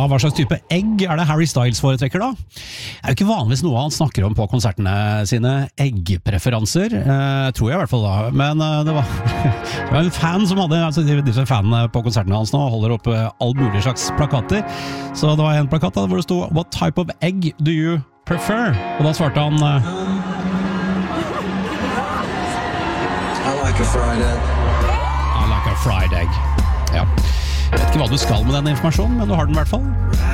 hva slags type egg det Harry Styles foretrekker da? Det jo ikke vanligvis noe han snakker om på konsertene sine, eggpreferanser, tror jeg I hvert fall da. Men det var, det var en fan som hadde, altså disse fanene på konsertene hans nå, holder opp all mulig slags plakater. Så det var en plakat da, hvor det stod «What type of egg do you prefer?» Og da svarte han I like a fried egg. I like a fried egg. Ja. Jeg vet ikke hva du skal med den informasjonen, men du har den I hvert fall.